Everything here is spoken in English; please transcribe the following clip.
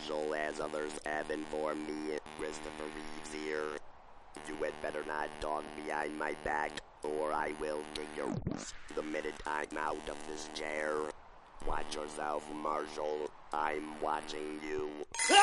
Marshall, as others have informed me. Christopher Reeves here. You had better not talk behind my back, or I will dig your the minute I'm out of this chair. Watch yourself, Marshall. I'm watching you.